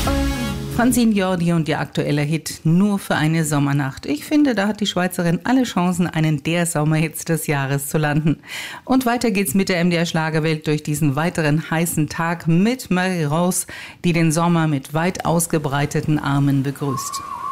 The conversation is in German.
Francine Jordi und ihr aktueller Hit "Nur für eine Sommernacht". Ich finde, da hat die Schweizerin alle Chancen, einen der Sommerhits des Jahres zu landen. Und weiter geht's mit der MDR Schlagerwelt durch diesen weiteren heißen Tag mit Marie-Rose, die den Sommer mit weit ausgebreiteten Armen begrüßt.